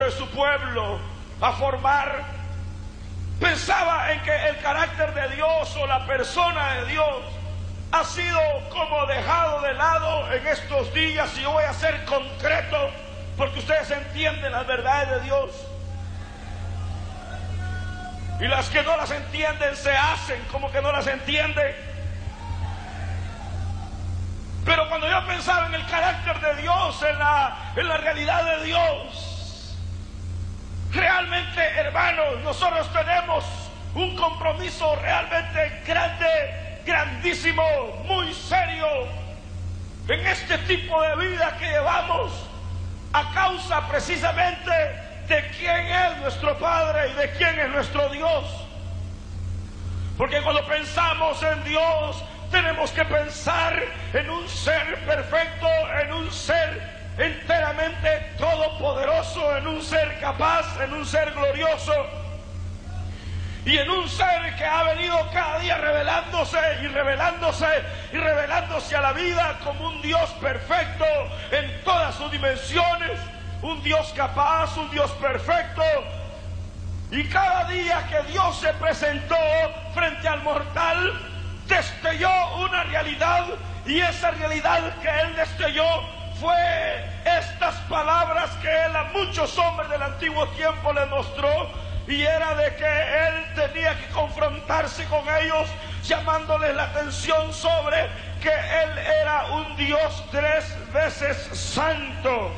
de su pueblo a formar, pensaba en que el carácter de Dios o la persona de Dios ha sido como dejado de lado en estos días. Y yo voy a ser concreto porque ustedes entienden las verdades de Dios, y las que no las entienden se hacen como que no las entienden. Pero cuando yo pensaba en el carácter de Dios, en la realidad de Dios, realmente, hermanos, nosotros tenemos un compromiso realmente grande, grandísimo, muy serio en este tipo de vida que llevamos, a causa precisamente de quién es nuestro Padre y de quién es nuestro Dios. Porque cuando pensamos en Dios, tenemos que pensar en un ser perfecto, en un ser enteramente todopoderoso, en un ser capaz, en un ser glorioso, y en un ser que ha venido cada día revelándose y revelándose y revelándose a la vida como un Dios perfecto en todas sus dimensiones, un Dios capaz, un Dios perfecto. Y cada día que Dios se presentó frente al mortal, destelló una realidad, y esa realidad que Él destelló fue estas palabras que Él a muchos hombres del antiguo tiempo les mostró, y era de que Él tenía que confrontarse con ellos, llamándoles la atención sobre que Él era un Dios 3 veces santo.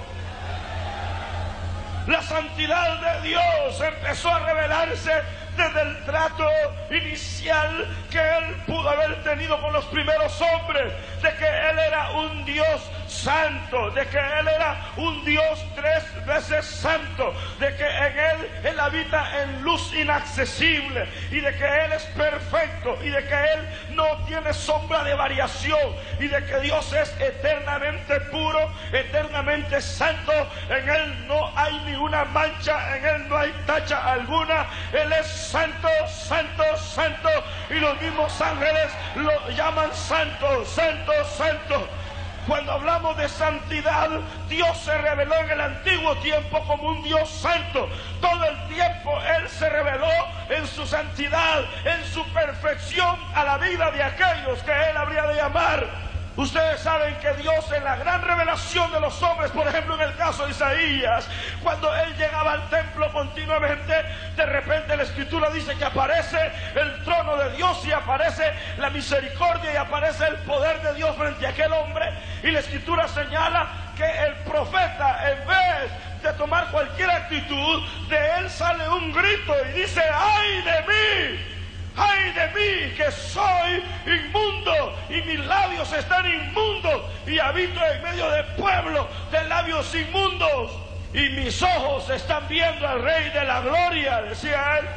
La santidad de Dios empezó a revelarse desde el trato inicial que Él pudo haber tenido con los primeros hombres, de que Él era un Dios santo, de que Él era un Dios 3 veces santo, de que en Él habita en luz inaccesible, y de que Él es perfecto, y de que Él no tiene sombra de variación, y de que Dios es eternamente puro, eternamente santo. En Él no hay ni una mancha, en Él no hay tacha alguna. Él es santo, santo, santo, y los mismos ángeles lo llaman santo, santo, santo. Cuando hablamos de santidad, Dios se reveló en el antiguo tiempo como un Dios santo. Todo el tiempo Él se reveló en su santidad, en su perfección a la vida de aquellos que Él habría de llamar. Ustedes saben que Dios, en la gran revelación de los hombres, por ejemplo en el caso de Isaías, cuando él llegaba al templo continuamente, de repente la Escritura dice que aparece el trono de Dios, y aparece la misericordia, y aparece el poder de Dios frente a aquel hombre. Y la Escritura señala que el profeta, en vez de tomar cualquier actitud, de él sale un grito y dice: ¡ay de mí! ¡Ay de mí, que soy inmundo, y mis labios están inmundos, y habito en medio de pueblo de labios inmundos, y mis ojos están viendo al Rey de la Gloria! Decía él.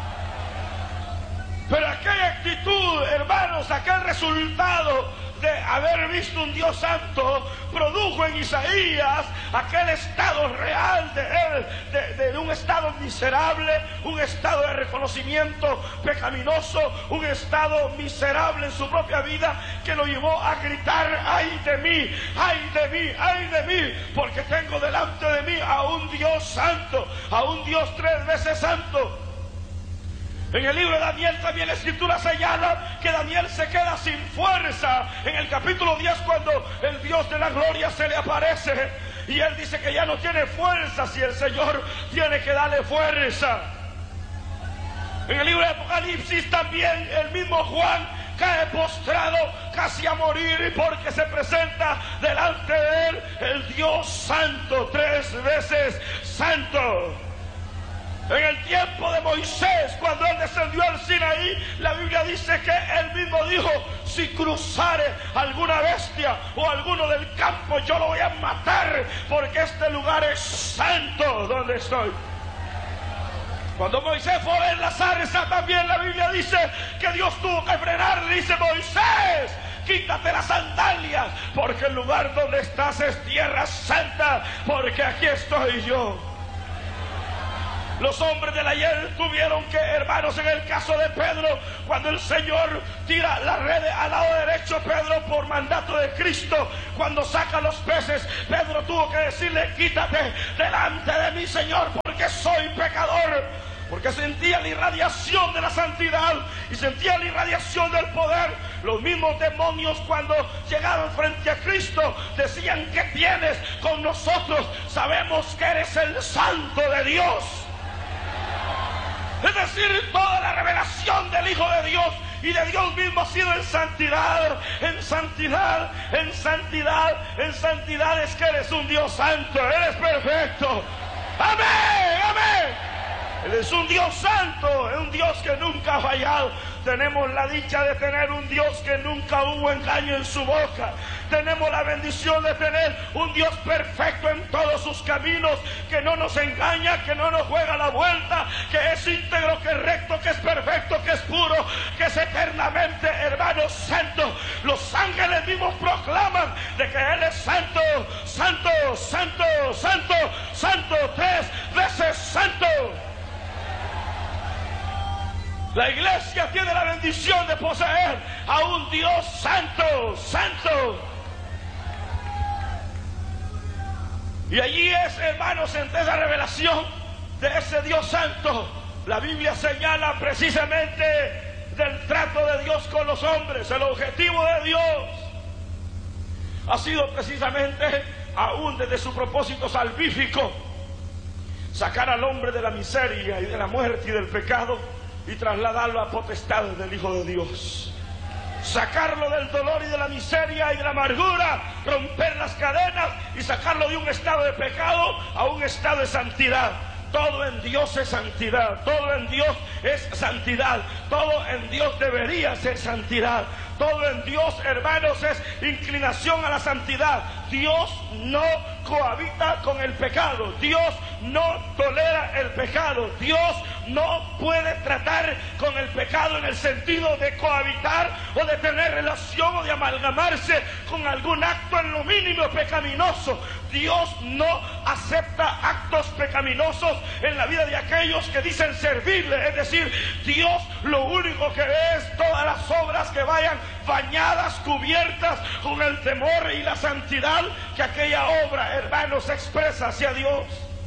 Pero aquella actitud, hermanos, aquel resultado de haber visto un Dios santo, produjo en Isaías aquel estado real de él, de un estado miserable, un estado de reconocimiento pecaminoso, un estado miserable en su propia vida, que lo llevó a gritar: ¡ay de mí, ay de mí, ay de mí! Porque tengo delante de mí a un Dios santo, a un Dios 3 veces santo. En el libro de Daniel también la Escritura señala que Daniel se queda sin fuerza en el capítulo 10, cuando el Dios de la gloria se le aparece, y él dice que ya no tiene fuerza, si el Señor tiene que darle fuerza. En el libro de Apocalipsis también el mismo Juan cae postrado, casi a morir, porque se presenta delante de él el Dios santo, 3 veces santo. En el tiempo de Moisés, cuando él descendió al Sinaí, la Biblia dice que él mismo dijo: si cruzare alguna bestia o alguno del campo, yo lo voy a matar, porque este lugar es santo donde estoy. Cuando Moisés fue a ver la zarza, también la Biblia dice que Dios tuvo que frenarle. Dice: Moisés, quítate las sandalias, porque el lugar donde estás es tierra santa, porque aquí estoy yo. Los hombres del ayer tuvieron que, hermanos, en el caso de Pedro, cuando el Señor tira la red al lado derecho, Pedro, por mandato de Cristo, cuando saca los peces, Pedro tuvo que decirle: quítate delante de mí, Señor, porque soy pecador. Porque sentía la irradiación de la santidad y sentía la irradiación del poder. Los mismos demonios, cuando llegaron frente a Cristo, decían: ¿qué tienes con nosotros? Sabemos que eres el Santo de Dios. Es decir, toda la revelación del Hijo de Dios y de Dios mismo ha sido en santidad, en santidad, en santidad, en santidad. Es que eres un Dios santo, eres perfecto. Amén, amén. Él es un Dios santo, es un Dios que nunca ha fallado. Tenemos la dicha de tener un Dios que nunca hubo engaño en su boca. Tenemos la bendición de tener un Dios perfecto en todos sus caminos, que no nos engaña, que no nos juega la vuelta, que es íntegro, que es recto, que es perfecto, que es puro, que es eternamente, hermanos, santo. Los ángeles mismos proclaman de que Él es santo, santo, santo, santo, santo, 3 veces santo. La iglesia tiene la bendición de poseer a un Dios santo, santo. Y allí es, hermanos, en esa revelación de ese Dios santo, la Biblia señala precisamente del trato de Dios con los hombres. El objetivo de Dios ha sido precisamente, aún desde su propósito salvífico, sacar al hombre de la miseria y de la muerte y del pecado y trasladarlo a potestad del Hijo de Dios. Sacarlo del dolor y de la miseria y de la amargura, romper las cadenas y sacarlo de un estado de pecado a un estado de santidad. Todo en Dios es santidad, todo en Dios es santidad, todo en Dios debería ser santidad. Todo en Dios, hermanos, es inclinación a la santidad. Dios no cohabita con el pecado. Dios no tolera el pecado. Dios no puede tratar con el pecado en el sentido de cohabitar o de tener relación o de amalgamarse con algún acto en lo mínimo pecaminoso. Dios no acepta actos pecaminosos en la vida de aquellos que dicen servirle. Es decir, Dios lo único que ve es todas las obras que vayan bañadas, cubiertas con el temor y la santidad que aquella obra, hermanos, expresa hacia Dios.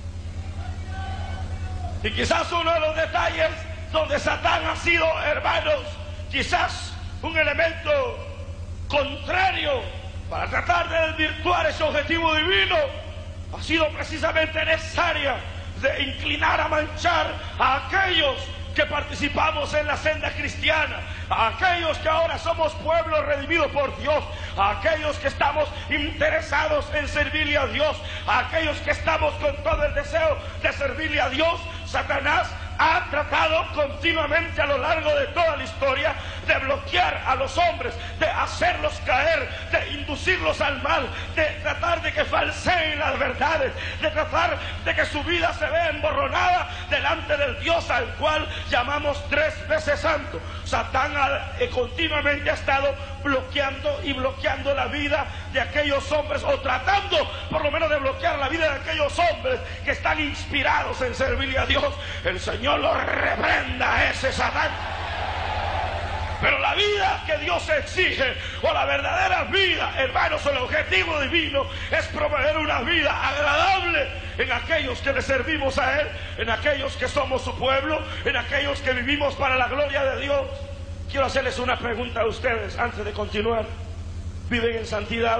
Y quizás uno de los detalles donde Satán ha sido, hermanos, quizás un elemento contrario para tratar de desvirtuar ese objetivo divino, ha sido precisamente en esa área de inclinar a manchar a aquellos que participamos en la senda cristiana, a aquellos que ahora somos pueblo redimido por Dios, a aquellos que estamos interesados en servirle a Dios, a aquellos que estamos con todo el deseo de servirle a Dios. Satanás ha tratado continuamente a lo largo de toda la historia de bloquear a los hombres, de hacerlos caer, de inducirlos al mal, de tratar de que falseen las verdades, de tratar de que su vida se vea emborronada delante del Dios al cual llamamos 3 veces santo. Satán continuamente ha estado bloqueando y bloqueando la vida de aquellos hombres, o tratando por lo menos de bloquear la vida de aquellos hombres que están inspirados en servirle a Dios. El Señor lo reprenda a ese Satán. Pero la vida que Dios exige, o la verdadera vida, hermanos, el objetivo divino es proveer una vida agradable en aquellos que le servimos a Él, en aquellos que somos su pueblo, en aquellos que vivimos para la gloria de Dios. Quiero hacerles una pregunta a ustedes antes de continuar. ¿Viven en santidad?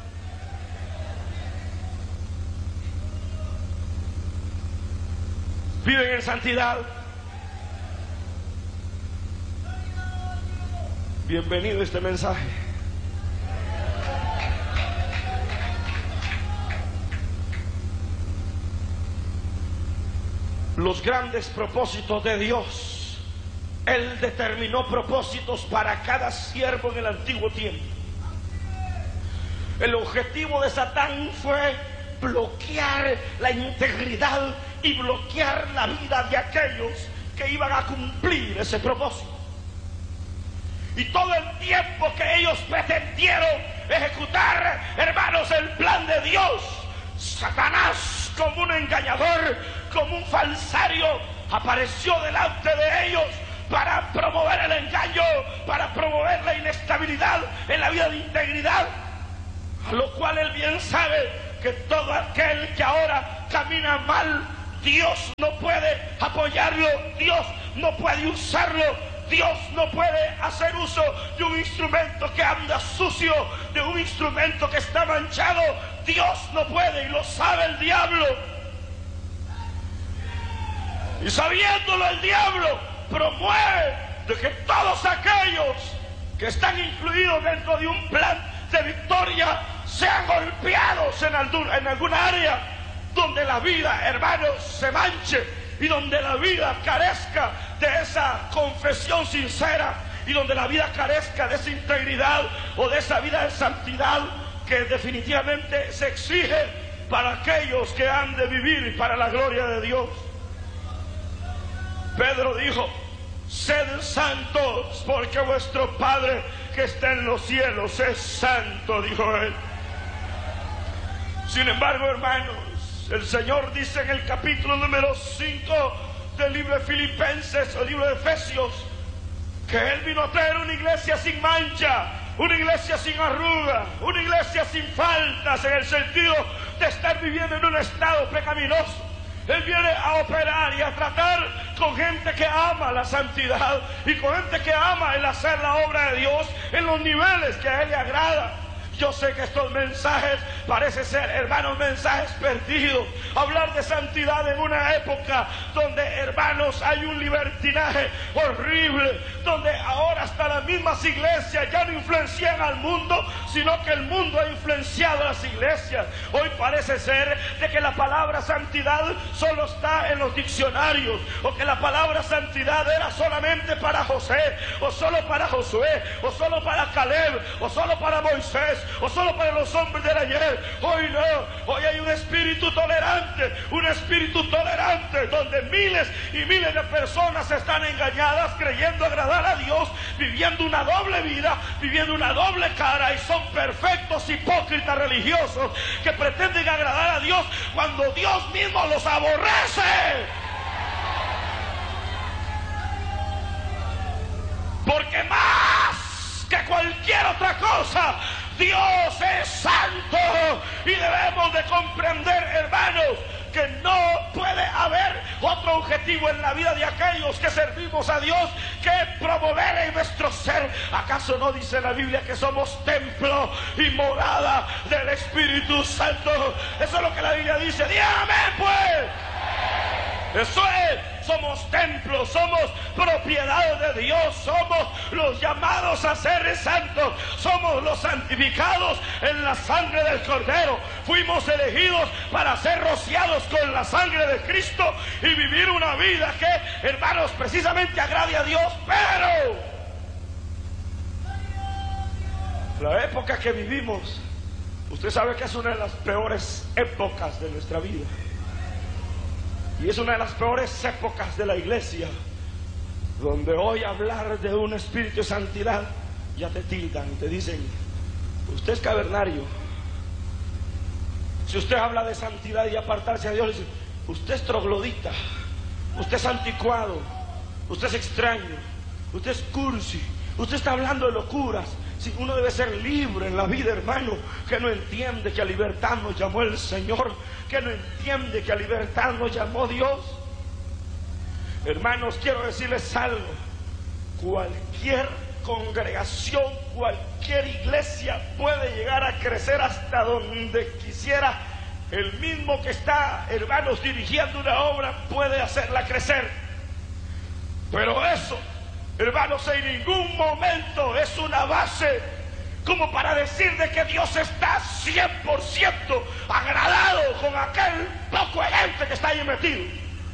¿Viven en santidad? Bienvenido a este mensaje. Los grandes propósitos de Dios. Él determinó propósitos para cada siervo en el antiguo tiempo. El objetivo de Satán fue bloquear la integridad y bloquear la vida de aquellos que iban a cumplir ese propósito. Y todo el tiempo que ellos pretendieron ejecutar, hermanos, el plan de Dios, Satanás, como un engañador, como un falsario, apareció delante de ellos para promover el engaño, para promover la inestabilidad en la vida de integridad, a lo cual él bien sabe que todo aquel que ahora camina mal, Dios no puede apoyarlo, Dios no puede usarlo, Dios no puede hacer uso de un instrumento que anda sucio, de un instrumento que está manchado. Dios no puede, y lo sabe el diablo. Y sabiéndolo, el diablo promueve de que todos aquellos que están incluidos dentro de un plan de victoria sean golpeados en alguna área donde la vida, hermanos, se manche, y donde la vida carezca de esa confesión sincera, y donde la vida carezca de esa integridad o de esa vida de santidad que definitivamente se exige para aquellos que han de vivir para la gloria de Dios. Pedro dijo: sed santos, porque vuestro Padre que está en los cielos es santo, dijo él. Sin embargo, hermanos, el Señor dice en el capítulo número 5 del libro de Filipenses, o libro de Efesios, que Él vino a traer una iglesia sin mancha, una iglesia sin arruga, una iglesia sin faltas, en el sentido de estar viviendo en un estado pecaminoso. Él viene a operar y a tratar con gente que ama la santidad y con gente que ama el hacer la obra de Dios en los niveles que a Él le agrada. Yo sé que estos mensajes parecen ser, hermanos, mensajes perdidos. Hablar de santidad en una época donde, hermanos, hay un libertinaje horrible, donde ahora hasta las mismas iglesias ya no influencian al mundo, sino que el mundo ha influenciado a las iglesias. Hoy parece ser de que la palabra santidad solo está en los diccionarios, o que la palabra santidad era solamente para José, o solo para Josué, o solo para Caleb, o solo para Moisés, o solo para los hombres del ayer. Hoy no, hoy hay un espíritu tolerante, donde miles y miles de personas están engañadas, creyendo agradar a Dios, viviendo una doble vida, viviendo una doble cara, y son perfectos hipócritas religiosos que pretenden agradar a Dios cuando Dios mismo los aborrece. Porque más que cualquier otra cosa, Dios es santo, y debemos de comprender, hermanos, que no puede haber otro objetivo en la vida de aquellos que servimos a Dios que promover en nuestro ser. ¿Acaso no dice la Biblia que somos templo y morada del Espíritu Santo? Eso es lo que la Biblia dice. Dígame pues. Eso es, somos templos, somos propiedad de Dios, somos los llamados a ser santos, somos los santificados en la sangre del Cordero. Fuimos elegidos para ser rociados con la sangre de Cristo y vivir una vida que, hermanos, precisamente agrade a Dios. Pero la época que vivimos, usted sabe que es una de las peores épocas de nuestra vida. Y es una de las peores épocas de la iglesia, donde hoy hablar de un espíritu de santidad ya te tildan y te dicen: usted es cavernario. Si usted habla de santidad y apartarse a Dios, le dicen: usted es troglodita, usted es anticuado, usted es extraño, usted es cursi, usted está hablando de locuras. Si uno debe ser libre en la vida, hermano, que no entiende que a libertad nos llamó el Señor, que no entiende que a libertad nos llamó Dios. Hermanos, quiero decirles algo: cualquier congregación, cualquier iglesia puede llegar a crecer hasta donde quisiera. El mismo que está, hermanos, dirigiendo una obra puede hacerla crecer. Pero eso, hermanos, en ningún momento es una base como para decir de que Dios está 100% agradado con aquel poco de gente que está ahí metido.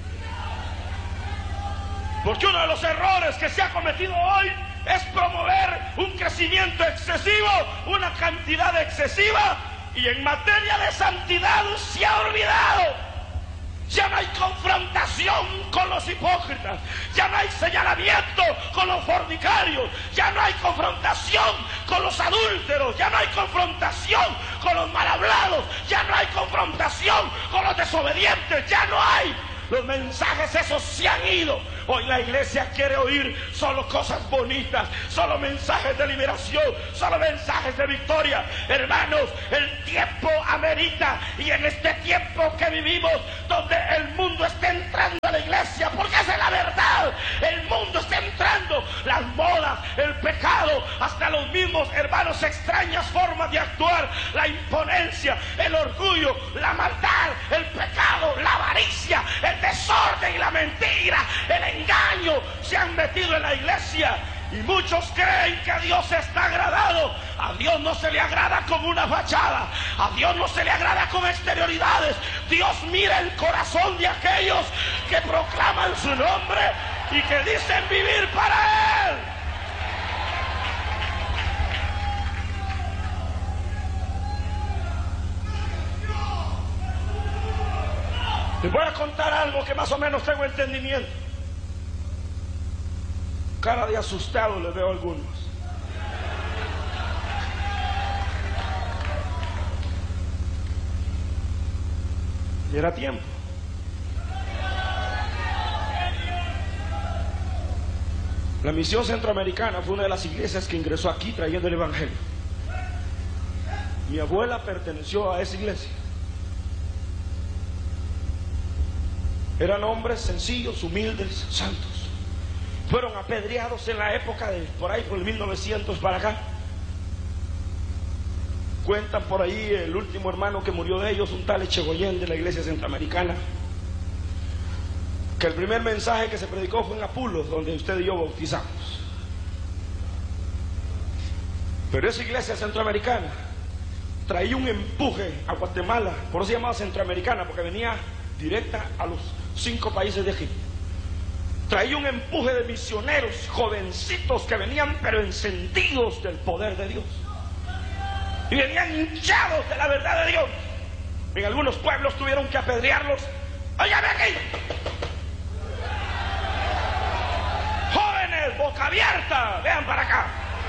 Porque uno de los errores que se ha cometido hoy es promover un crecimiento excesivo, una cantidad excesiva, y en materia de santidad se ha olvidado. Ya no hay confrontación con los hipócritas, ya no hay señalamiento con los fornicarios, ya no hay confrontación con los adúlteros, ya no hay confrontación con los mal hablados, ya no hay confrontación con los desobedientes, ya no hay. Los mensajes esos se han ido. Hoy la iglesia quiere oír solo cosas bonitas, solo mensajes de liberación, solo mensajes de victoria. Hermanos, el tiempo amerita, y en este tiempo que vivimos, donde el mundo está entrando a la iglesia, porque esa es la verdad, el mundo está entrando, las modas, el pecado, hasta los mismos, hermanos, extrañas formas de actuar, la imponencia, el orgullo, la maldad, el pecado, la avaricia, el desorden y la mentira, el engaño se han metido en la iglesia. Y muchos creen que a Dios está agradado. A Dios no se le agrada con una fachada. A Dios no se le agrada con exterioridades. Dios mira el corazón de aquellos que proclaman su nombre y que dicen vivir para Él. Les voy a contar algo que más o menos tengo entendimiento. Cara de asustado les veo a algunos. Y era tiempo. La Misión Centroamericana fue una de las iglesias que ingresó aquí trayendo el evangelio. Mi abuela perteneció a esa iglesia. Eran hombres sencillos, humildes, santos. Fueron apedreados en la época de por ahí, por el 1900 para acá. Cuentan por ahí el último hermano que murió de ellos, un tal Echegoyen de la iglesia centroamericana, que el primer mensaje que se predicó fue en Apulos, donde usted y yo bautizamos. Pero esa iglesia centroamericana traía un empuje a Guatemala, por eso se llamaba centroamericana, porque venía directa a los 5 países de Egipto. Traía un empuje de misioneros jovencitos que venían pero encendidos del poder de Dios. Y venían hinchados de la verdad de Dios. En algunos pueblos tuvieron que apedrearlos. ¡Óyame aquí! Jóvenes, boca abierta, vean para acá.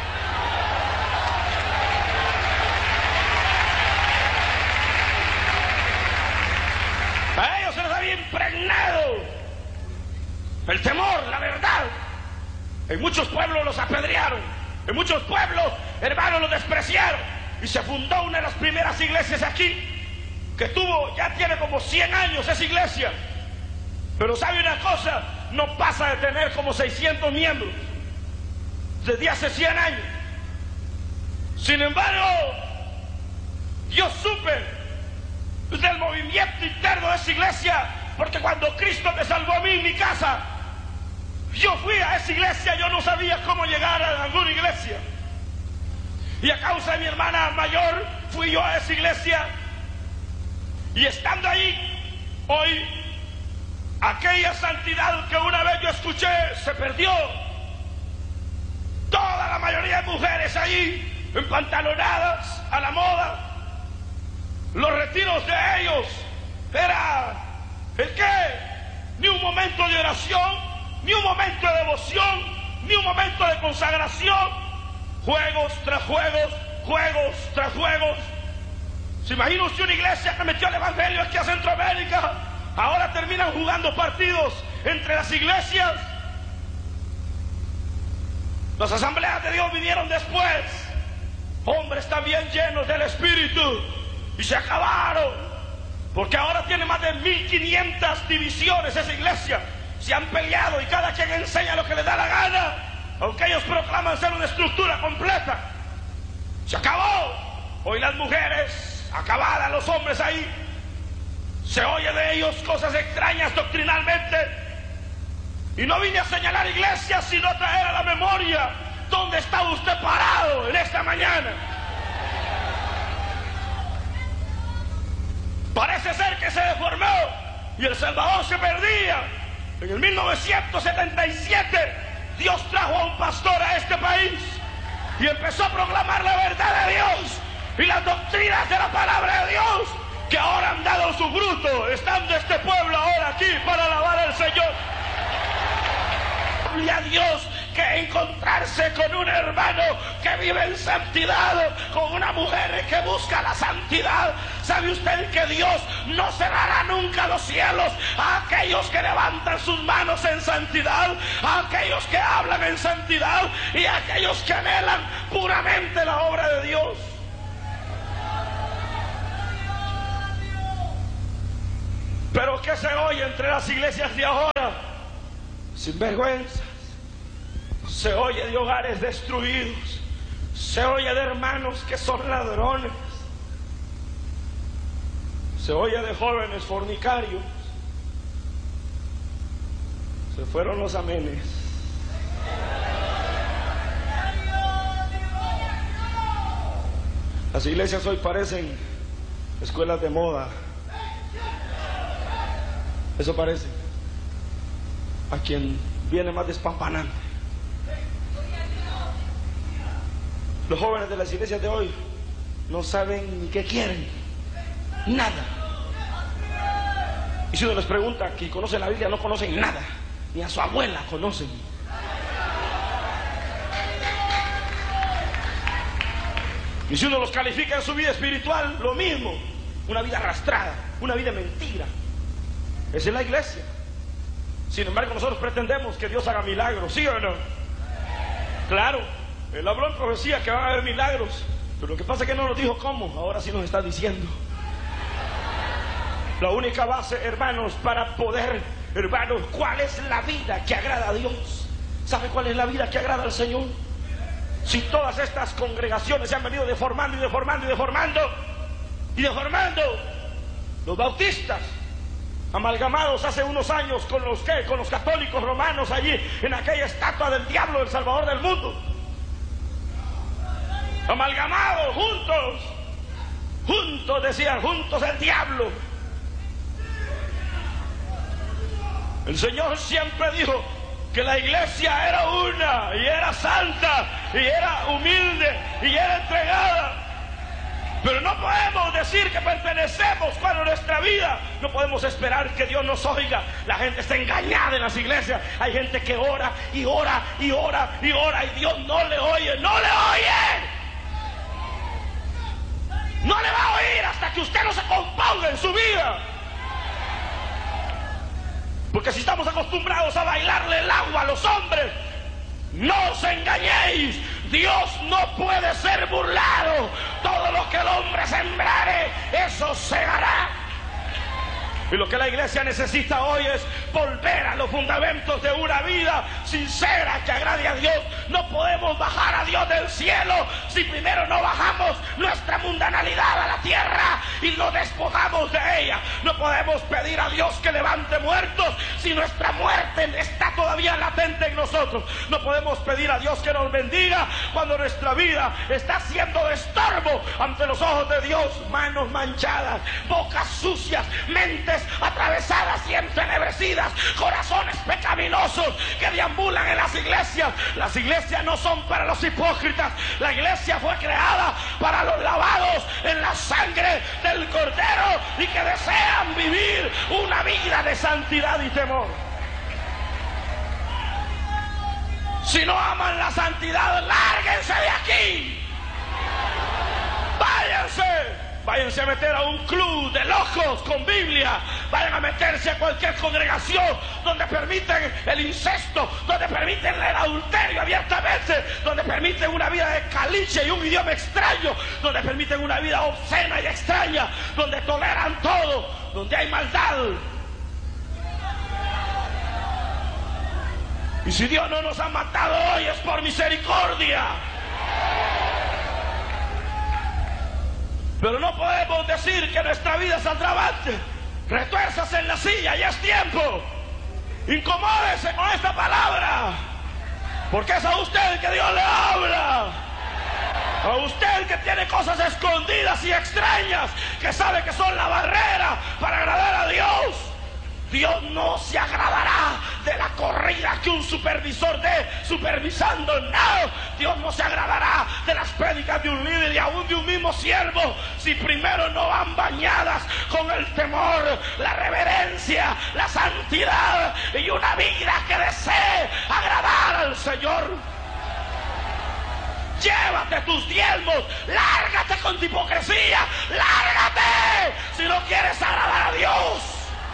A ellos se les había impregnado el temor, la verdad. En muchos pueblos los apedrearon. En muchos pueblos, hermanos, los despreciaron. Y se fundó una de las primeras iglesias aquí, que tuvo, ya tiene como 100 años esa iglesia. Pero sabe una cosa, no pasa de tener como 600 miembros desde hace 100 años. Sin embargo, yo supe del movimiento interno de esa iglesia, porque cuando Cristo me salvó a mí en mi casa, yo fui a esa iglesia, yo no sabía cómo llegar a alguna iglesia. Y a causa de mi hermana mayor, fui yo a esa iglesia. Y estando ahí, hoy, aquella santidad que una vez yo escuché, se perdió. Toda la mayoría de mujeres ahí, empantalonadas, a la moda. Los retiros de ellos, era, ¿el qué? Ni un momento de oración, ni un momento de devoción, ni un momento de consagración. Juegos tras juegos, juegos tras juegos. ¿Se imagina usted una iglesia que metió el evangelio aquí a Centroamérica? Ahora terminan jugando partidos entre las iglesias. Las asambleas de Dios vinieron después. Hombres también llenos del Espíritu. Y se acabaron. Porque ahora tiene más de 1500 divisiones esa iglesia. Se han peleado y cada quien enseña lo que le da la gana, aunque ellos proclaman ser una estructura completa. Se acabó. Hoy las mujeres, acabadas, los hombres ahí, se oye de ellos cosas extrañas doctrinalmente. Y no vine a señalar iglesias, sino a traer a la memoria dónde está usted parado en esta mañana. Parece ser que se deformó y El Salvador se perdía. En el 1977 Dios trajo a un pastor a este país y empezó a proclamar la verdad de Dios y las doctrinas de la palabra de Dios, que ahora han dado su fruto, estando este pueblo ahora aquí para alabar al Señor. Gloria a Dios que encontrarse con un hermano que vive en santidad, con una mujer que busca la santidad. ¿Sabe usted que Dios no cerrará nunca los cielos a aquellos que levantan sus manos en santidad, a aquellos que hablan en santidad y a aquellos que anhelan puramente la obra de Dios? Pero ¿qué se oye entre las iglesias de ahora? Sinvergüenzas. Se oye de hogares destruidos, se oye de hermanos que son ladrones, se oye de jóvenes fornicarios. Se fueron los amenes. Las iglesias hoy parecen escuelas de moda. Eso parece. A quien viene más despampanante. Los jóvenes de las iglesias de hoy no saben ni qué quieren. Nada. Y si uno les pregunta que conocen la Biblia, no conocen nada. Ni a su abuela conocen. Y si uno los califica en su vida espiritual, lo mismo. Una vida arrastrada, una vida de mentira. Esa es la iglesia. Sin embargo, nosotros pretendemos que Dios haga milagros, ¿sí o no? Claro, Él habló en profecía que van a haber milagros, pero lo que pasa es que no nos dijo cómo. Ahora sí nos está diciendo. La única base, hermanos, para poder, hermanos, ¿cuál es la vida que agrada a Dios? ¿Sabe cuál es la vida que agrada al Señor? Si todas estas congregaciones se han venido deformando y deformando y deformando y deformando, los bautistas, amalgamados hace unos años con los católicos romanos allí en aquella estatua del diablo, del Salvador del mundo, amalgamados, juntos decían, juntos el diablo. El Señor siempre dijo que la iglesia era una, y era santa, y era humilde, y era entregada. Pero no podemos decir que pertenecemos cuando nuestra vida, no podemos esperar que Dios nos oiga. La gente está engañada en las iglesias. Hay gente que ora y ora y ora y ora y Dios no le oye, no le oye. No le va a oír hasta que usted no se componga en su vida. Porque si estamos acostumbrados a bailarle el agua a los hombres, no os engañéis, Dios no puede ser burlado. Todo lo que el hombre sembrare, eso segará. Y lo que la iglesia necesita hoy es volver a los fundamentos de una vida sincera que agrade a Dios. No podemos bajar a Dios del cielo si primero no bajamos nuestra mundanalidad a la tierra y nos despojamos de ella. No podemos pedir a Dios que levante muertos si nuestra muerte está todavía latente en nosotros. No podemos pedir a Dios que nos bendiga cuando nuestra vida está siendo de estorbo ante los ojos de Dios. Manos manchadas, bocas sucias, mentes atravesadas y entenebrecidas, corazones pecaminosos que deambulan en las iglesias. Las iglesias no son para los hipócritas. La iglesia fue creada para los lavados en la sangre del Cordero y que desean vivir una vida de santidad y temor. Si no aman la santidad, lárguense de aquí. Váyanse. Váyanse a meter a un club de locos con Biblia. Vayan a meterse a cualquier congregación donde permiten el incesto, donde permiten el adulterio abiertamente, donde permiten una vida de caliche y un idioma extraño, donde permiten una vida obscena y extraña, donde toleran todo, donde hay maldad. Y si Dios no nos ha matado hoy es por misericordia. Pero no podemos decir que nuestra vida saldrá avante. Retuérzase en la silla, ya es tiempo. Incomódese con esta palabra, porque es a usted que Dios le habla. A usted que tiene cosas escondidas y extrañas, que sabe que son la barrera para agradar a Dios. Dios no se agradará de la corrida que un supervisor dé supervisando, no. Dios no se agradará de las prédicas de un líder y aún de un mismo siervo si primero no van bañadas con el temor, la reverencia, la santidad y una vida que desee agradar al Señor. Señor. Llévate tus diezmos, lárgate con tu hipocresía, lárgate si no quieres agradar a Dios.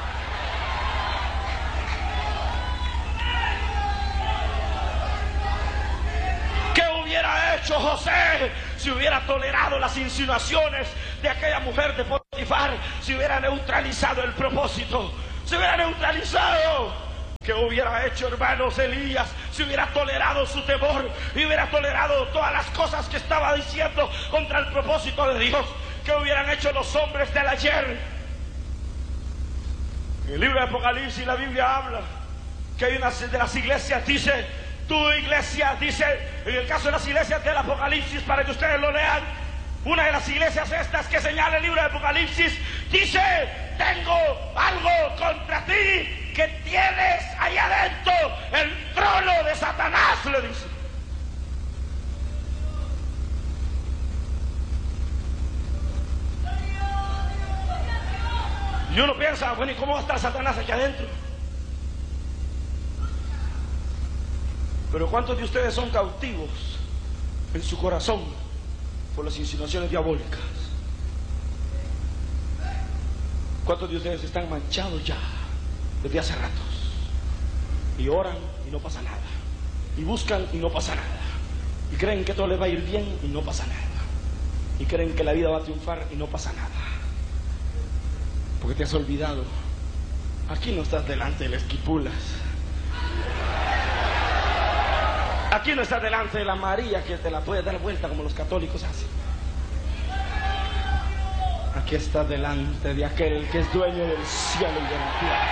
¿Qué hubiera hecho José si hubiera tolerado las insinuaciones de aquella mujer de Potifar? Si hubiera neutralizado el propósito, si hubiera neutralizado. ¿Qué hubiera hecho, hermanos, Elías si hubiera tolerado su temor y hubiera tolerado todas las cosas que estaba diciendo contra el propósito de Dios? ¿Qué hubieran hecho los hombres del ayer? En el libro de Apocalipsis la Biblia habla que hay una de las iglesias, dice, tu iglesia, dice, en el caso de las iglesias del Apocalipsis, para que ustedes lo lean, una de las iglesias estas que señala el libro de Apocalipsis, dice, tengo algo contra ti, que tienes ahí adentro el trono de Satanás, le dice. Y uno piensa, bueno, ¿y cómo va a estar Satanás aquí adentro? Pero ¿cuántos de ustedes son cautivos en su corazón por las insinuaciones diabólicas? ¿Cuántos de ustedes están manchados ya desde hace ratos? Y oran y no pasa nada. Y buscan y no pasa nada. Y creen que todo les va a ir bien y no pasa nada. Y creen que la vida va a triunfar y no pasa nada. Porque te has olvidado. Aquí no estás delante de las esquipulas. Aquí no estás delante de la María que te la puede dar vuelta como los católicos hacen. Aquí estás delante de aquel que es dueño del cielo y de la tierra.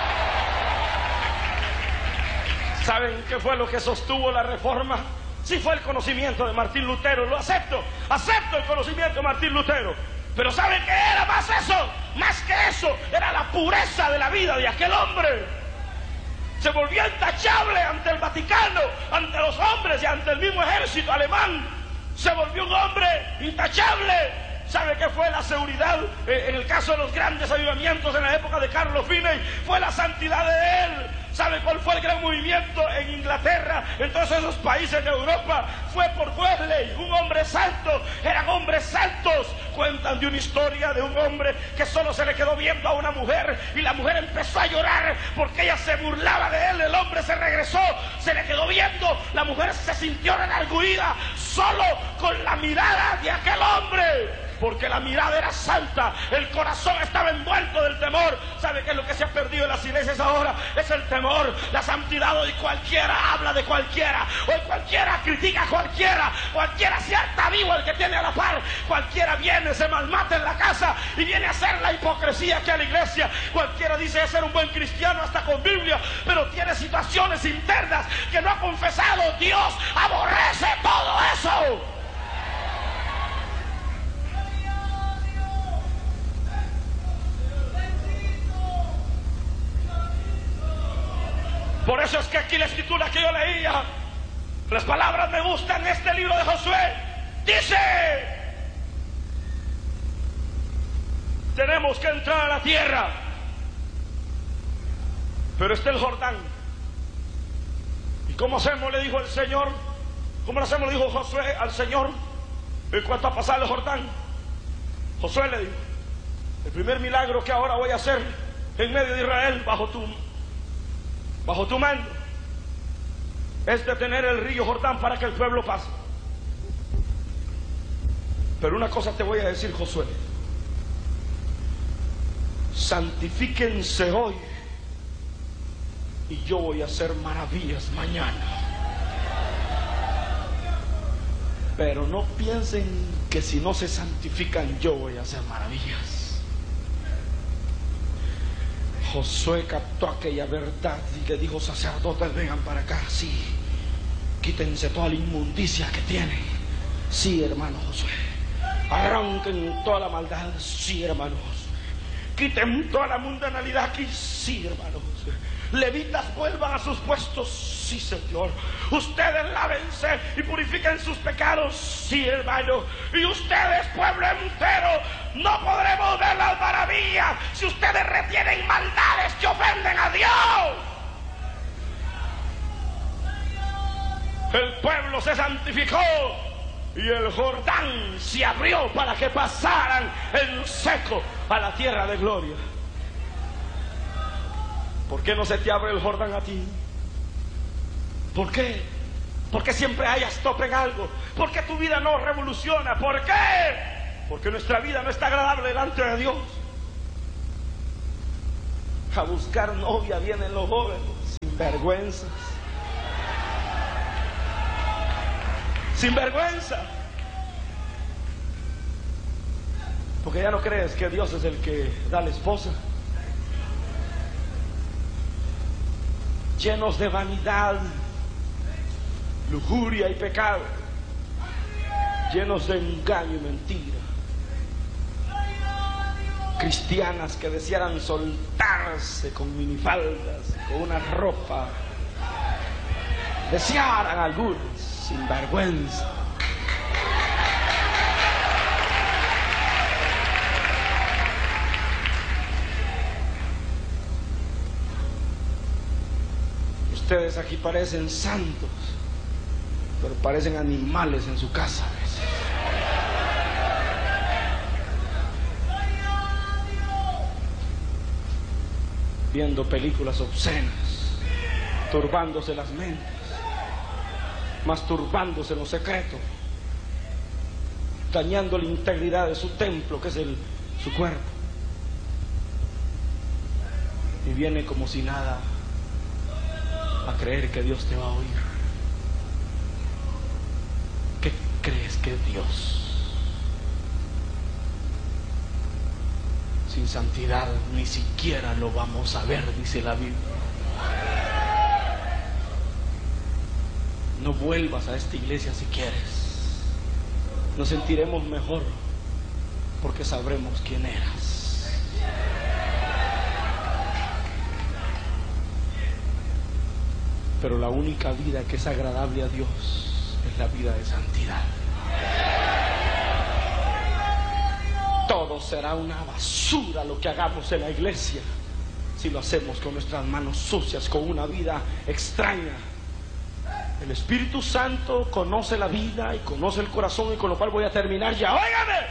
¿Saben qué fue lo que sostuvo la reforma? Sí, fue el conocimiento de Martín Lutero. Lo acepto el conocimiento de Martín Lutero. Pero ¿saben qué era más eso? Más que eso, era la pureza de la vida de aquel hombre. Se volvió intachable ante el Vaticano, ante los hombres y ante el mismo ejército alemán. Se volvió un hombre intachable. ¿Sabe qué fue la seguridad? En el caso de los grandes avivamientos en la época de Carlos Finney, fue la santidad de él. ¿Sabe cuál fue el gran movimiento en Inglaterra, en todos esos países de Europa? Fue por Wesley, un hombre santo. Eran hombres santos. Cuentan de una historia de un hombre que solo se le quedó viendo a una mujer y la mujer empezó a llorar porque ella se burlaba de él. El hombre se regresó, se le quedó viendo, la mujer se sintió redarguida solo con la mirada de aquel hombre. Porque la mirada era santa, el corazón estaba envuelto del temor. ¿Sabe qué es lo que se ha perdido en las iglesias ahora? Es el temor, la santidad. Hoy cualquiera habla de cualquiera, hoy cualquiera critica a cualquiera, cualquiera se harta vivo el que tiene a la par, cualquiera viene, se malmata en la casa y viene a hacer la hipocresía aquí a la iglesia. Cualquiera dice ser un buen cristiano hasta con Biblia, pero tiene situaciones internas que no ha confesado. Dios aborrece todo eso. Por eso es que aquí la escritura que yo leía, las palabras me gustan en este libro de Josué. Dice, tenemos que entrar a la tierra, pero está el Jordán. ¿Y cómo hacemos? Le dijo el Señor. ¿Cómo lo hacemos? Le dijo Josué al Señor en cuanto a pasar el Jordán. Josué le dijo, el primer milagro que ahora voy a hacer en medio de Israel bajo tu mando es detener el río Jordán para que el pueblo pase. Pero una cosa te voy a decir, Josué: santifíquense hoy y yo voy a hacer maravillas mañana. Pero no piensen que si no se santifican yo voy a hacer maravillas. Josué captó aquella verdad y le dijo: sacerdotes, vengan para acá. Sí, quítense toda la inmundicia que tienen. Sí, hermano Josué. Arranquen toda la maldad. Sí, hermano Josué. Quiten toda la mundanalidad aquí. Sí, hermano Josué. Levitas, vuelvan a sus puestos. Sí, Señor. Ustedes lávense y purifiquen sus pecados. Sí, hermano. Y ustedes, pueblo entero, no podremos ver las maravillas si ustedes retienen maldades que ofenden a Dios. el pueblo se santificó y el Jordán se abrió para que pasaran en seco a la tierra de gloria. ¿Por qué no se te abre el Jordán a ti? ¿Por qué? Porque siempre hay stop en algo. ¿Por qué tu vida no revoluciona? ¿Por qué? Porque nuestra vida no está agradable delante de Dios. A buscar novia vienen los jóvenes sin vergüenzas. Sin vergüenza. Porque ya no crees que Dios es el que da la esposa. Llenos de vanidad, lujuria y pecado, llenos de engaño y mentira. Cristianas que desearan soltarse con minifaldas, con una ropa, desearan algunos sin vergüenza. Ustedes aquí parecen santos, pero parecen animales en su casa a veces. Viendo películas obscenas, turbándose las mentes, masturbándose en lo secreto, dañando la integridad de su templo, que es su cuerpo. Y viene como si nada a creer que Dios te va a oír. ¿Qué crees que es Dios? Sin santidad ni siquiera lo vamos a ver, dice la Biblia. No vuelvas a esta iglesia si quieres. Nos sentiremos mejor porque sabremos quién eras. Pero la única vida que es agradable a Dios es la vida de santidad. Todo será una basura lo que hagamos en la iglesia si lo hacemos con nuestras manos sucias, con una vida extraña. El Espíritu Santo conoce la vida y conoce el corazón, y con lo cual voy a terminar ya. ¡Óigame!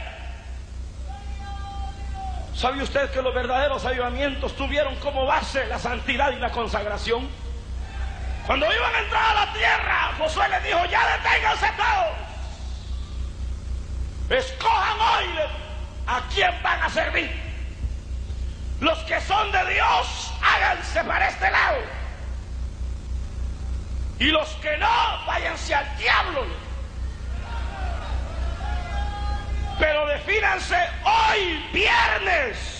¿Sabe usted que los verdaderos avivamientos tuvieron como base la santidad y la consagración? Cuando iban a entrar a la tierra, Josué les dijo: ya deténganse todos. Escojan hoy a quién van a servir. Los que son de Dios, háganse para este lado. Y los que no, váyanse al diablo. Pero defínanse hoy, viernes.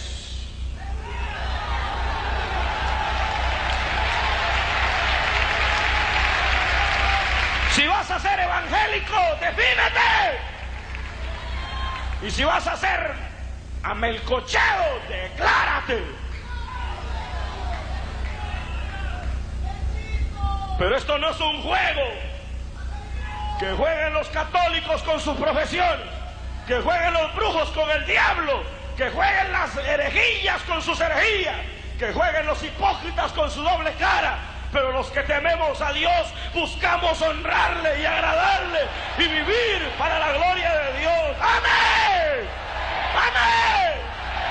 Si vas a ser evangélico, defínete. Y si vas a ser amelcochado, declárate. Pero esto no es un juego. Que jueguen los católicos con sus profesiones, que jueguen los brujos con el diablo, que jueguen las herejías con sus herejías, que jueguen los hipócritas con su doble cara. Pero los que tememos a Dios buscamos honrarle y agradarle y vivir para la gloria de Dios. ¡Amén! ¡Amén!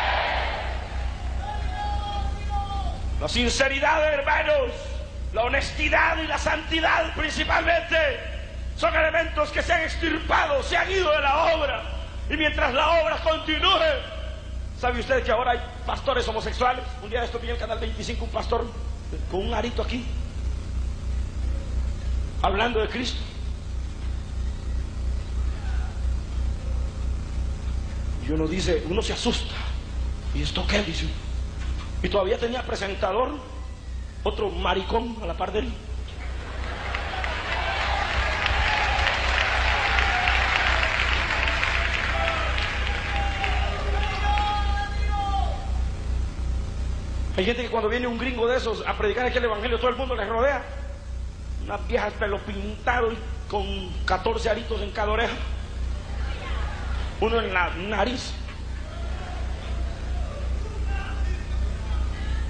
La sinceridad, hermanos, la honestidad y la santidad principalmente son elementos que se han extirpado, se han ido de la obra. Y mientras la obra continúe, ¿sabe usted que ahora hay pastores homosexuales? Un día de esto vi en el canal 25 un pastor con un arito aquí, hablando de Cristo. Y uno dice, uno se asusta. ¿Y esto qué? Dice. Y todavía tenía presentador, otro maricón a la par de él. Hay gente que cuando viene un gringo de esos a predicar aquí el evangelio, todo el mundo les rodea. Unas viejas pelo pintado y con 14 aritos en cada oreja. Uno en la nariz.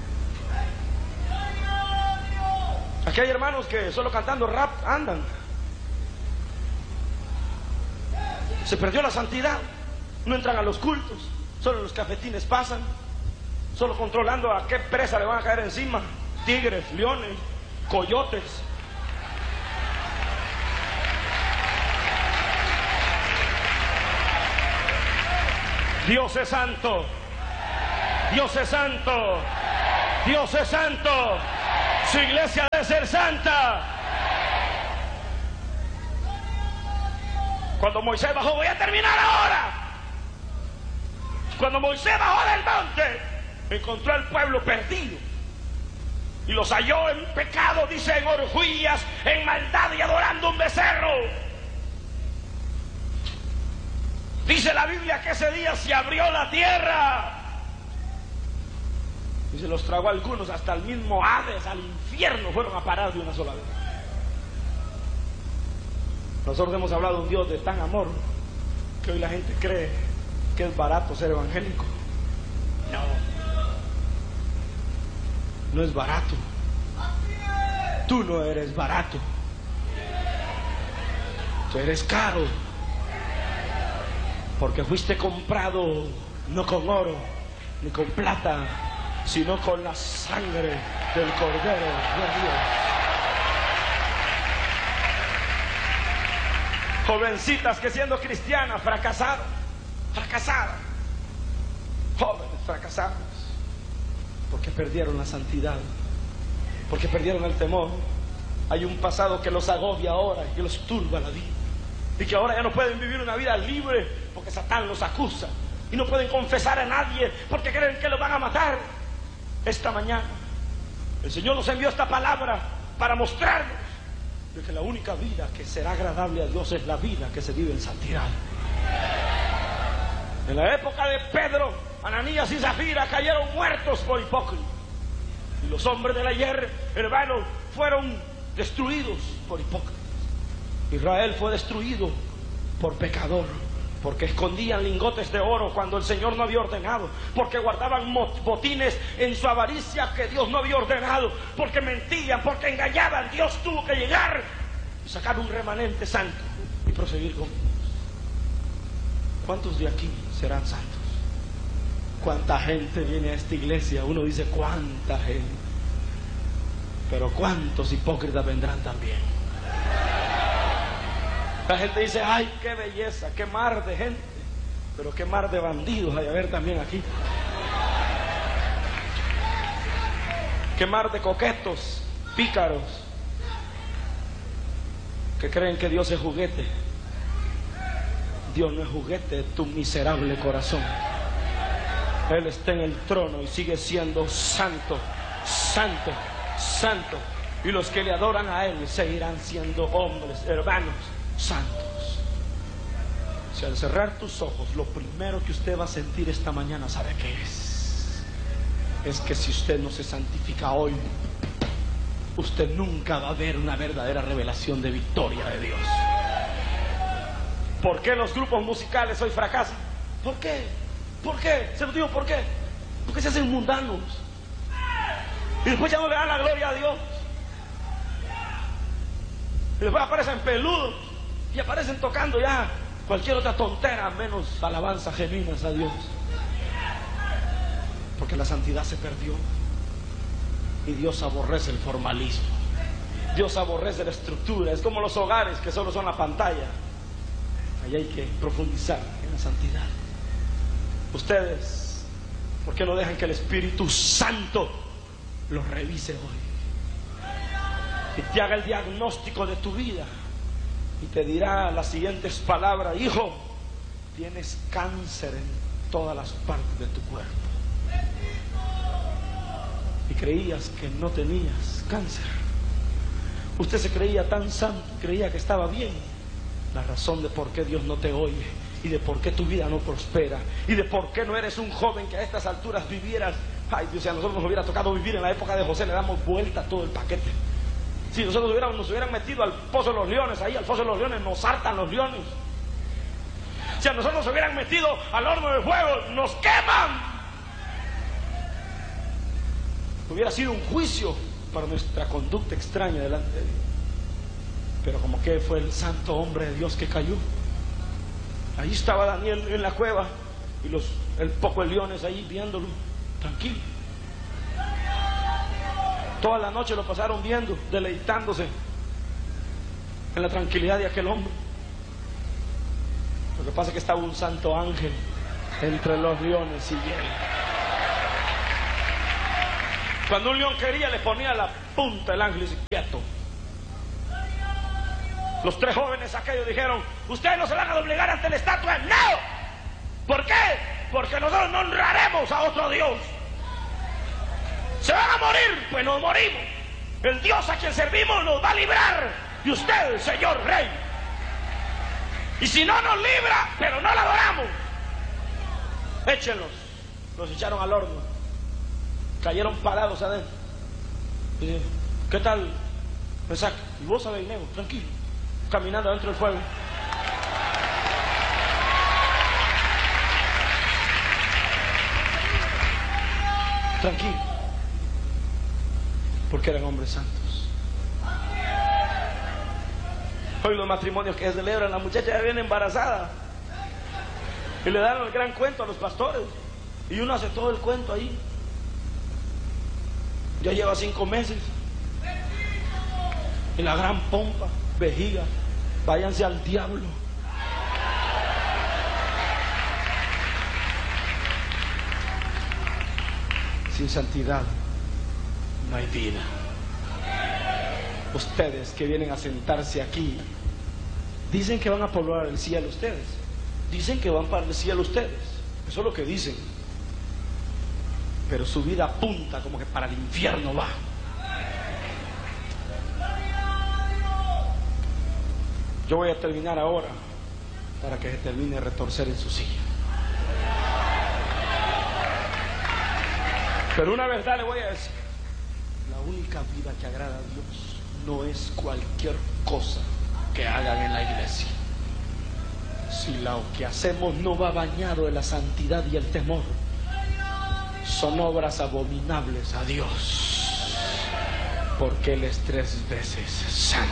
Aquí hay hermanos que solo cantando rap andan. Se perdió la santidad. No entran a los cultos, solo los cafetines pasan, solo controlando a qué presa le van a caer encima. Tigres, leones, coyotes. Dios es santo. Dios es santo. Dios es santo. Su iglesia debe ser santa. Cuando Moisés bajó, voy a terminar ahora. Cuando Moisés bajó del monte, encontró al pueblo perdido y los halló en pecado, dice, en orgías, en maldad y adorando un becerro. Dice la Biblia que ese día se abrió la tierra y se los tragó a algunos, hasta el mismo Hades, al infierno fueron a parar de una sola vez. Nosotros hemos hablado de un Dios de tan amor que hoy la gente cree que es barato ser evangélico. No, no es barato. Tú no eres barato. Tú eres caro, porque fuiste comprado no con oro ni con plata, sino con la sangre del Cordero de Dios. Jovencitas que siendo cristianas fracasaron, jóvenes fracasados, porque perdieron la santidad, porque perdieron el temor. Hay un pasado que los agobia ahora y que los turba la vida, y que ahora ya no pueden vivir una vida libre porque Satán los acusa, y no pueden confesar a nadie porque creen que los van a matar. Esta mañana el Señor nos envió esta palabra para mostrarnos de que la única vida que será agradable a Dios es la vida que se vive en santidad. En la época de Pedro, Ananías y Zafira cayeron muertos por hipócritas, y los hombres del ayer, hermanos, fueron destruidos por hipócritas. Israel fue destruido por pecador, porque escondían lingotes de oro cuando el Señor no había ordenado, porque guardaban botines en su avaricia que Dios no había ordenado, porque mentían, porque engañaban. Dios tuvo que llegar y sacar un remanente santo y proseguir con Dios. ¿Cuántos de aquí serán santos? ¿Cuánta gente viene a esta iglesia? Uno dice, ¿cuánta gente? Pero ¿cuántos hipócritas vendrán también? La gente dice, ay, qué belleza, qué mar de gente, pero qué mar de bandidos hay a ver también aquí. Qué mar de coquetos, pícaros, que creen que Dios es juguete. Dios no es juguete, tu miserable corazón. Él está en el trono y sigue siendo santo, santo, santo. Y los que le adoran a Él seguirán siendo hombres, hermanos, santos. Si al cerrar tus ojos, lo primero que usted va a sentir esta mañana, ¿sabe qué es? Es que si usted no se santifica hoy, usted nunca va a ver una verdadera revelación de victoria de Dios. ¿Por qué los grupos musicales hoy fracasan? ¿Por qué? ¿Por qué? Se lo digo, ¿por qué? Porque se hacen mundanos y después ya no le dan la gloria a Dios, y después aparecen peludos y aparecen tocando ya cualquier otra tontera menos alabanza genuinas a Dios, porque la santidad se perdió. Y Dios aborrece el formalismo, Dios aborrece la estructura. Es como los hogares que solo son la pantalla. Ahí hay que profundizar en la santidad. Ustedes, ¿por qué no dejan que el Espíritu Santo los revise hoy y te haga el diagnóstico de tu vida y te dirá las siguientes palabras? Hijo, tienes cáncer en todas las partes de tu cuerpo, y creías que no tenías cáncer. Usted se creía tan santo, creía que estaba bien. La razón de por qué Dios no te oye, y de por qué tu vida no prospera, y de por qué no eres un joven que a estas alturas vivieras. Ay Dios, si a nosotros nos hubiera tocado vivir en la época de José, le damos vuelta a todo el paquete. Si nosotros nos hubieran metido al pozo de los leones, ahí al foso de los leones nos hartan los leones. Si a nosotros nos hubieran metido al horno de fuego, nos queman. Hubiera sido un juicio para nuestra conducta extraña delante de Dios. Pero como que fue el santo hombre de Dios que cayó, Ahí estaba Daniel en la cueva y el poco de leones ahí viéndolo, tranquilo. Toda la noche lo pasaron viendo, deleitándose en la tranquilidad de aquel hombre. Lo que pasa es que estaba un santo ángel entre los leones y él. Cuando un león quería, le ponía la punta del ángel y decía, quieto. Los tres jóvenes aquellos dijeron, ustedes no se van a doblegar ante la estatua. ¡No! ¿Por qué? Porque nosotros no honraremos a otro Dios. ¿Se van a morir? Pues nos morimos. El Dios a quien servimos nos va a librar. Y usted, señor rey. Y si no nos libra, pero no la adoramos, échenlos. Los echaron al horno. Cayeron parados adentro. Dice, ¿qué tal? Me saca. Y vos, Abednego, tranquilo, caminando adentro del fuego. Tranquilo. Porque eran hombres santos. Hoy los matrimonios que se celebran, la muchacha ya viene embarazada y le dan el gran cuento a los pastores y uno hace todo el cuento ahí. Ya lleva 5 meses y la gran pompa, vejiga, váyanse al diablo. Sin santidad no hay vida. Ustedes que vienen a sentarse aquí dicen que van a poblar el cielo ustedes, dicen que van para el cielo ustedes, eso es lo que dicen, pero su vida apunta como que para el infierno va. Yo voy a terminar ahora para que se termine de retorcer en su silla, pero una verdad le voy a decir: la única vida que agrada a Dios no es cualquier cosa que hagan en la iglesia. Si lo que hacemos no va bañado de la santidad y el temor, son obras abominables a Dios, porque Él es 3 veces santo.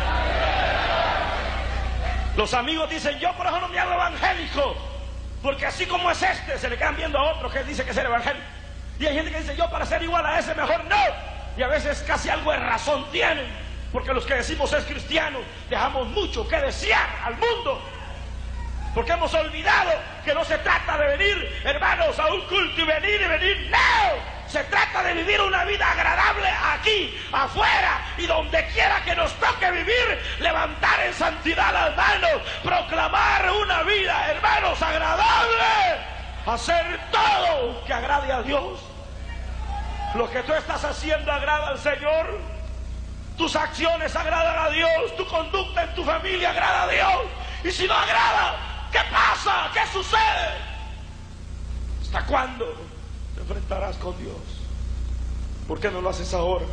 Los amigos dicen, yo por eso no me hago evangélico, porque así como es este, se le quedan viendo a otro que dice que es el evangélico. Y hay gente que dice, yo para ser igual a ese mejor no. Y a veces casi algo de razón tienen, porque los que decimos es cristianos dejamos mucho que desear al mundo, porque hemos olvidado que no se trata de venir, hermanos, a un culto y venir, no. Se trata de vivir una vida agradable aquí, afuera y donde quiera que nos toque vivir, levantar en santidad las manos, proclamar una vida, hermanos, agradable, hacer todo que agrade a Dios. Lo que tú estás haciendo agrada al Señor, tus acciones agradan a Dios, tu conducta en tu familia agrada a Dios. Y si no agrada, ¿qué pasa? ¿Qué sucede? ¿Hasta cuándo te enfrentarás con Dios? ¿Por qué no lo haces ahora?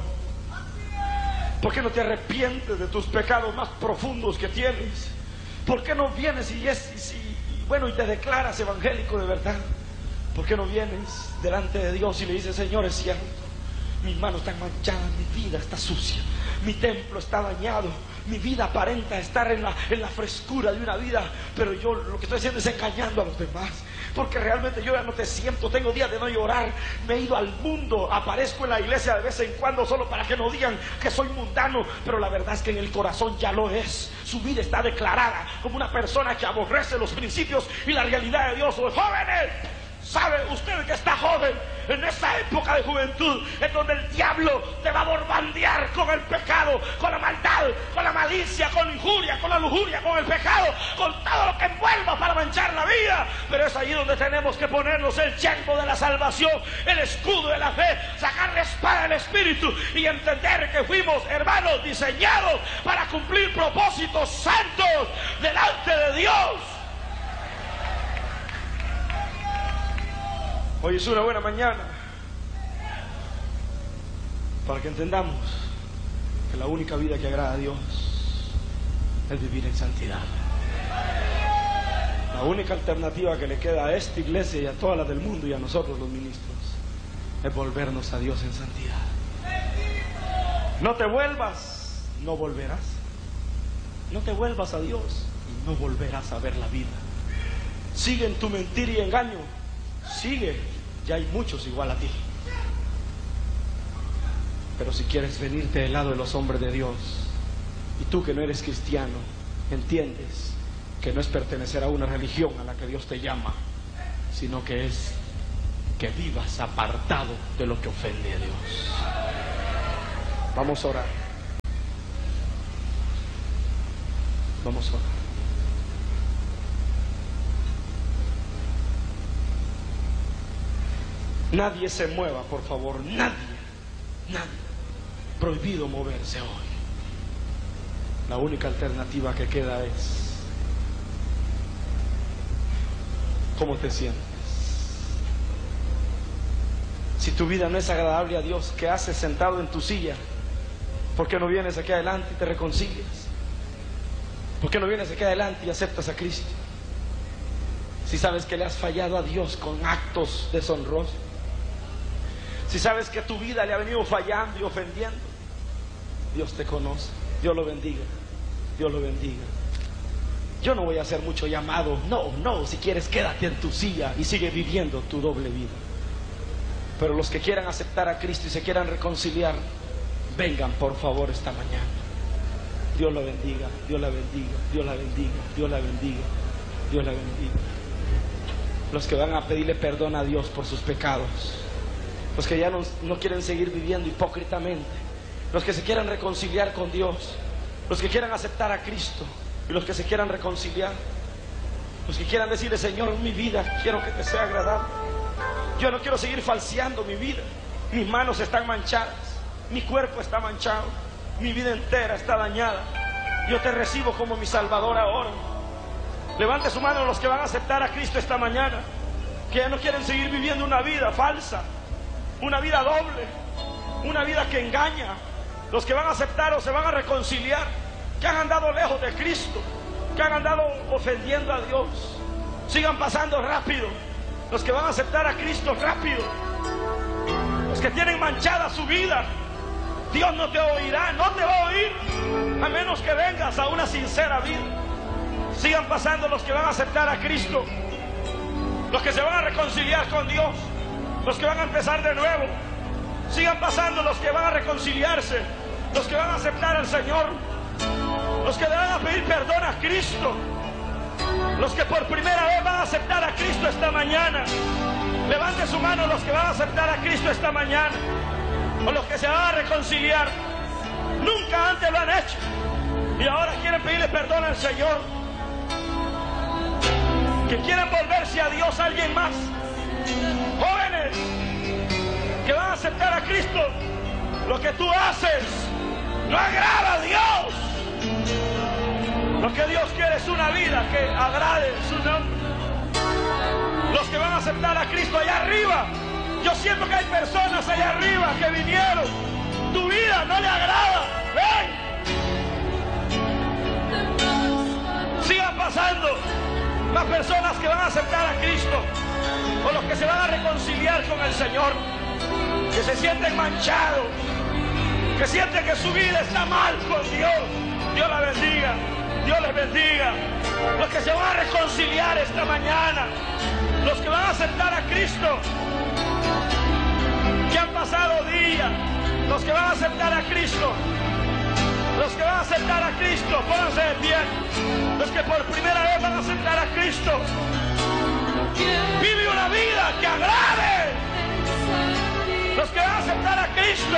¿Por qué no te arrepientes de tus pecados más profundos que tienes? ¿Por qué no vienes y te declaras evangélico de verdad? ¿Por qué no vienes delante de Dios y le dices, Señor, es cierto, mis manos están manchadas, mi vida está sucia, mi templo está dañado, mi vida aparenta estar en la frescura de una vida, pero yo lo que estoy haciendo es engañando a los demás, porque realmente yo ya no te siento, tengo días de no llorar, me he ido al mundo, aparezco en la iglesia de vez en cuando solo para que no digan que soy mundano, pero la verdad es que en el corazón ya lo es. Su vida está declarada como una persona que aborrece los principios y la realidad de Dios. Los jóvenes, ¿sabe usted que está joven en esa época de juventud en donde el diablo te va a bombardear con el pecado, con la maldad, con la malicia, con la injuria, con la lujuria, con el pecado, con todo lo que envuelva para manchar la vida? Pero es ahí donde tenemos que ponernos el yelmo de la salvación, el escudo de la fe, sacar la espada del Espíritu y entender que fuimos, hermanos, diseñados para cumplir propósitos santos delante de Dios. Hoy es una buena mañana para que entendamos que la única vida que agrada a Dios es vivir en santidad. La única alternativa que le queda a esta iglesia y a todas las del mundo y a nosotros los ministros es volvernos a Dios en santidad. No te vuelvas, no volverás. No te vuelvas a Dios y no volverás a ver la vida. sigue en tu mentira y engaño, sigue, ya hay muchos igual a ti. Pero si quieres venirte del lado de los hombres de Dios, y tú que no eres cristiano, entiendes que no es pertenecer a una religión a la que Dios te llama, sino que es que vivas apartado de lo que ofende a Dios. Vamos a orar. Vamos a orar. Nadie se mueva, por favor, nadie. Prohibido moverse hoy. La única alternativa que queda es: ¿cómo te sientes? Si tu vida no es agradable a Dios, ¿qué haces sentado en tu silla? ¿Por qué no vienes aquí adelante y te reconcilias? ¿Por qué no vienes aquí adelante y aceptas a Cristo? Si sabes que le has fallado a Dios con actos deshonrosos, si sabes que tu vida le ha venido fallando y ofendiendo, Dios te conoce. Dios lo bendiga. Dios lo bendiga. Yo no voy a hacer mucho llamado. No, si quieres quédate en tu silla y sigue viviendo tu doble vida. Pero los que quieran aceptar a Cristo y se quieran reconciliar, vengan por favor esta mañana. Dios lo bendiga, Dios la bendiga, Dios la bendiga, Dios la bendiga, Dios la bendiga. Los que van a pedirle perdón a Dios por sus pecados, los que ya no quieren seguir viviendo hipócritamente, los que se quieran reconciliar con Dios, los que quieran aceptar a Cristo y los que se quieran reconciliar, los que quieran decirle: Señor, mi vida quiero que te sea agradable. Yo no quiero seguir falseando mi vida. Mis manos están manchadas, mi cuerpo está manchado, mi vida entera está dañada. Yo te recibo como mi Salvador ahora. Levante su mano los que van a aceptar a Cristo esta mañana, que ya no quieren seguir viviendo una vida falsa, una vida doble, una vida que engaña. Los que van a aceptar o se van a reconciliar, que han andado lejos de Cristo, que han andado ofendiendo a Dios, sigan pasando rápido. Los que van a aceptar a Cristo, rápido. Los que tienen manchada su vida, Dios no te oirá, no te va a oír, a menos que vengas a una sincera vida. Sigan pasando los que van a aceptar a Cristo, los que se van a reconciliar con Dios, los que van a empezar de nuevo. Sigan pasando los que van a reconciliarse, los que van a aceptar al Señor, los que le van a pedir perdón a Cristo, los que por primera vez van a aceptar a Cristo esta mañana. Levante su mano los que van a aceptar a Cristo esta mañana, o los que se van a reconciliar. Nunca antes lo han hecho y ahora quieren pedirle perdón al Señor, que quieren volverse a Dios. Alguien más, jóvenes que van a aceptar a Cristo, lo que tú haces no agrada a Dios. Lo que Dios quiere es una vida que agrade su nombre. Los que van a aceptar a Cristo allá arriba, yo siento que hay personas allá arriba que vinieron, tu vida no le agrada. Ven, sigan pasando las personas que van a aceptar a Cristo, o los que se van a reconciliar con el Señor, que se sienten manchados, que sienten que su vida está mal con Dios. Dios la bendiga, Dios les bendiga. Los que se van a reconciliar esta mañana, los que van a aceptar a Cristo, que han pasado días, los que van a aceptar a Cristo, los que van a aceptar a Cristo, pónganse de pie. Los que por primera vez van a aceptar a Cristo, vive una vida que agrade. Los que van a aceptar a Cristo,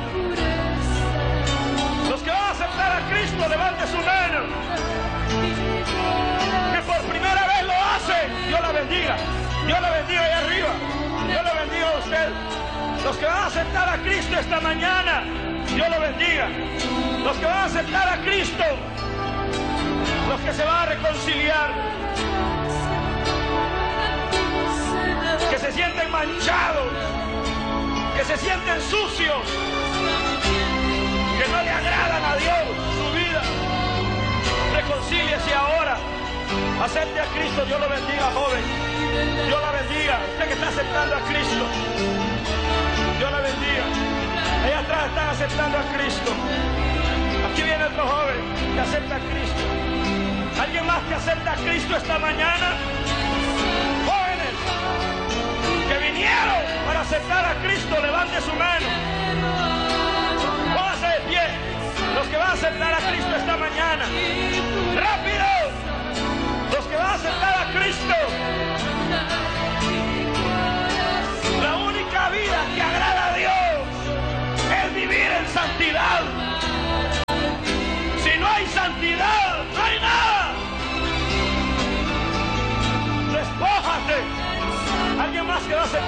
los que van a aceptar a Cristo, levante su mano. Que por primera vez lo hace. Dios la bendiga. Dios la bendiga ahí arriba. Dios la bendiga a usted. Los que van a aceptar a Cristo esta mañana, Dios lo bendiga. Los que van a aceptar a Cristo, los que se van a reconciliar, que se sienten manchados, que se sienten sucios, que no le agradan a Dios su vida, reconcíliese ahora, acepte a Cristo. Dios lo bendiga, joven. Dios la bendiga. Usted que está aceptando a Cristo, Dios la bendiga. Allá atrás están aceptando a Cristo. Aquí viene otro joven que acepta a Cristo. ¿Alguien más que acepta a Cristo esta mañana? aceptar a Cristo, levante su mano. Póngase de pie. Los que van a aceptar a Cristo esta mañana. ¡Rápido! Los que van a aceptar a Cristo. La única vida que agrada a Dios es vivir en santidad. Si no hay santidad, no hay nada. Despójate. Alguien más que va a aceptar